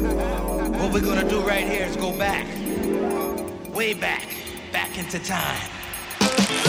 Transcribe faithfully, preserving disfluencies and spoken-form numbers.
What we're gonna do right here is go back, way back, back into time.